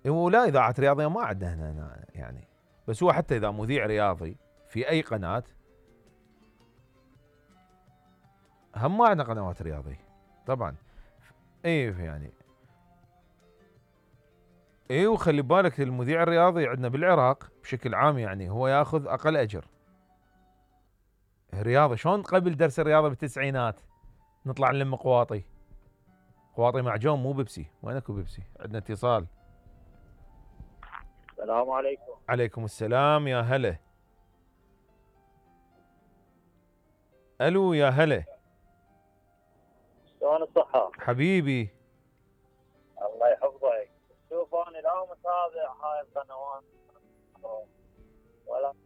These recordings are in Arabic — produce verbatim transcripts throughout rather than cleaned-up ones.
ولا اذاعه رياضيه ما عندنا هنا هنا يعني، بس هو حتى اذا مذيع رياضي في اي قناه هم ما عندنا قنوات رياضيه طبعا. اي يعني اي، وخلي بالك المذيع الرياضي عندنا بالعراق بشكل عام يعني هو ياخذ اقل اجر. الرياضه شلون قبل درس الرياضه بالتسعينات نطلع نلم قواطي، قواطي معجون مو بيبسي، وين اكو بيبسي؟ عندنا اتصال. السلام عليكم. عليكم السلام يا هلا. الو يا هلا. شلون الصحة؟ حبيبي. الله يحفظك. شوف انا لا متابع هاي القنوات ولا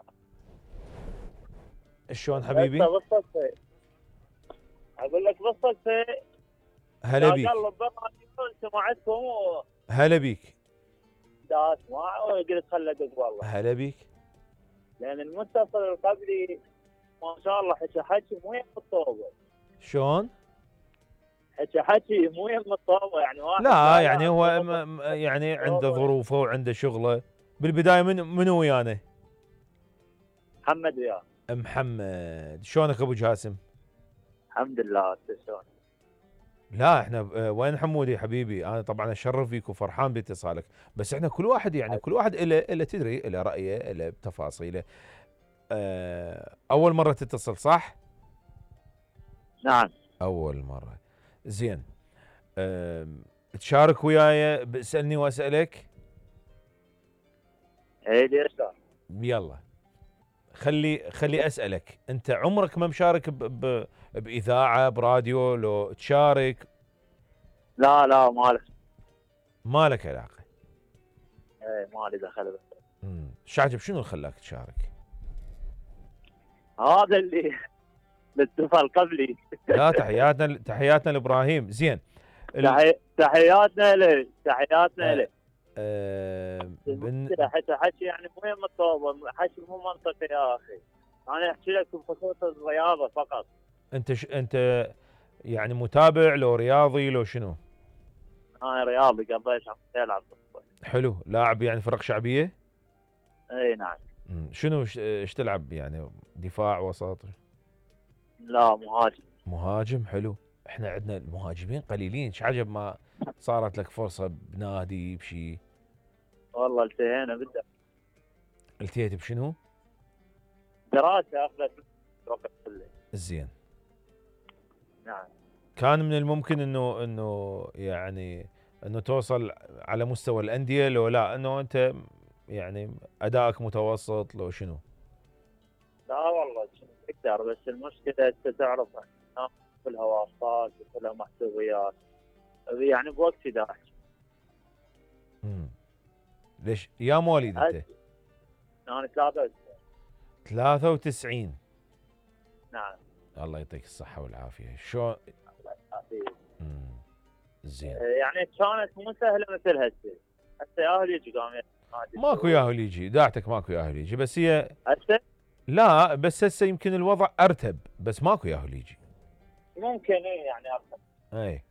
شلون هسه حبيبي؟ بالصدفة اقول لك بالصدفة هلا دا بيك. قلب بالراديو سمعتكم هلا بيك. دا اسمع وقلت خل ادق والله، هلا بيك. لان المتصل القبلي ما شاء الله حكى حكي مو يم الطوبة، شلون؟ حكى حكي مو يم الطوبة يعني واحد لا لا يعني لا هو الطوبة م- م- يعني عنده الطوبة. ظروفه وعنده شغله. بالبدايه من منو ويانا؟ محمد وياه. محمد. شلونك ابو جاسم؟ الحمد لله. انت شلون؟ لا احنا آه، وين حمودي حبيبي، انا طبعا اتشرف فيك وفرحان باتصالك، بس احنا كل واحد يعني كل واحد له له تدري له رايه له تفاصيله. اه اول مره تتصل صح؟ نعم. اول مره. زين. اه تشارك وياي بسالني واسالك. اي ليش لا؟ يلا خلي خلي اسالك، انت عمرك ما مشارك ب ب باذاعه براديو لو تشارك؟ لا لا مالك. ما لك علاقه. اي مالي دخل. امم شعجب شنو اللي خلاك تشارك؟ هذا اللي الاتصال قبلي. لا تحياتنا تحياتنا لابراهيم. زين. ال... تحي... تحياتنا له تحياتنا آه له. آه بن... المشكلة حتى حكي يعني مو يم الطوبة، حكي مو منطقي يا اخي. انا احكي لك بخصوص الرياضة فقط. انت ش... انت يعني متابع لو رياضي لو شنو؟ انا رياضي قضيت عم العب. حلو. لاعب يعني فرق شعبيه؟ اي نعم. مم. شنو ش- ايش تلعب يعني؟ دفاع وسط؟ لا مهاجم. مهاجم. حلو. احنا عندنا المهاجمين قليلين، ايش عجب ما صارت لك فرصه بنادي بشي. والله التهينا بدأ التيت بشنو؟ دراسة اخذت وقت كله. زين. نعم. كان من الممكن انه انه يعني انه توصل على مستوى الانديه لو لا انه انت يعني ادائك متوسط لو شنو؟ لا والله تقدر، بس المشكلة انت تعرف إحنا كلها واسطات وكلها محسوبيات، يعني بوقت داعش. امم ليش يا مواليد انت؟ انا ثلاثة وتسعين. ثلاثة وتسعين. نعم. الله يعطيك الصحه والعافيه. شو عافية. امم زين. يعني كانت مو سهله مثل هسه. هسه ياهل يجي قام ماكو ياهل يجي، داعتك ماكو ياهل يجي، بس هي هسه لا بس هسه يمكن الوضع ارتب، بس ماكو ياهل يجي. ممكن ايه يعني افضل. اي.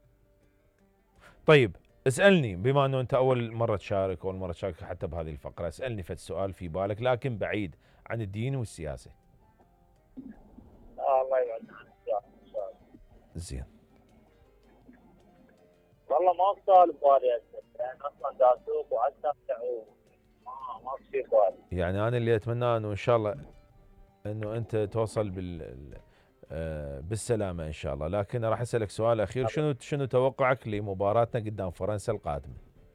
طيب اسالني، بما انه انت اول مره تشارك اول مره تشارك حتى بهذه الفقره، اسالني فد سؤال في بالك لكن بعيد عن الدين والسياسه. آه الله يبعدنا عن السياسة ان شاء الله. زين. والله ما سؤال ببالي هسه، لان اصلا دا اسوق واتابع وما ما في شيء ببالي. يعني انا اللي اتمناه انه ان شاء الله انه انت توصل بال آه، بالسلامه ان شاء الله، لكن راح اسالك سؤال اخير، شنو شنو توقعك لمباراتنا قدام فرنسا القادمه؟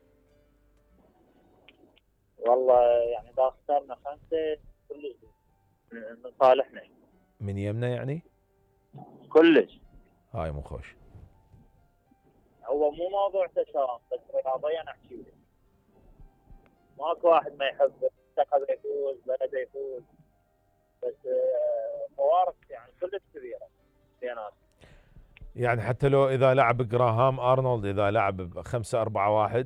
والله يعني اذا اخترنا خمسه كلش من صالحنا. من يمنا يعني؟ كلش. هاي مو خوش. هو مو موضوع تشاؤم، بس رياضيا احكي لك ماكو واحد ما يحب منتخبه يفوز بلده يفوز، بس آه، فوارق يعني كلش كبيره بيناتهم. يعني حتى لو اذا لعب جراهام ارنولد، اذا لعب خمسة أربعة واحد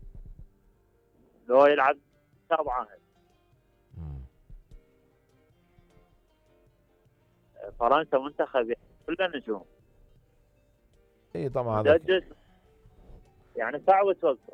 لو يلعب سبعه فرنسا منتخب كله نجوم اي طبعا هذا مدجج، يعني صعب توقف.